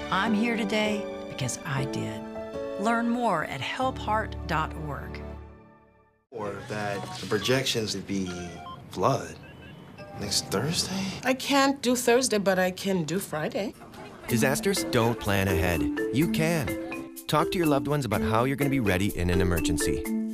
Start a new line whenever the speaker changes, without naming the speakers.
I'm here today because I did. Learn more at helpheart.org.
Or that the projections would be flood next Thursday?
I can't do Thursday, but I can do Friday.
Disasters don't plan ahead. You can. Talk to your loved ones about how you're going to be ready in an emergency.